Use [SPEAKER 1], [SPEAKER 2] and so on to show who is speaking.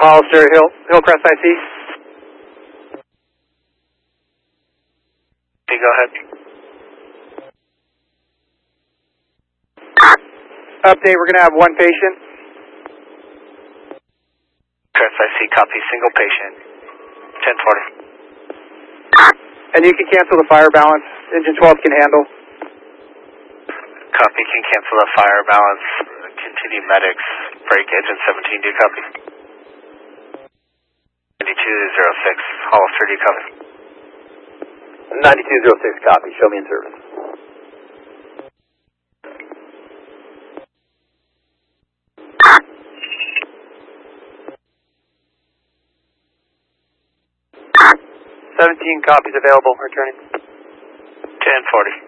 [SPEAKER 1] Hollister, Hillcrest IC.
[SPEAKER 2] Okay, go ahead.
[SPEAKER 1] Update, we're going to have one patient.
[SPEAKER 2] Crest IC, copy, single patient. 1040.
[SPEAKER 1] And you can cancel the fire balance. Engine 12 can handle.
[SPEAKER 2] Copy, can cancel the fire balance. Continue medics. Break, engine 17, do you copy? 9206, Hollister, do you copy?
[SPEAKER 3] 9206, copy. Show me in service.
[SPEAKER 1] Copies available, returning.
[SPEAKER 2] 1040.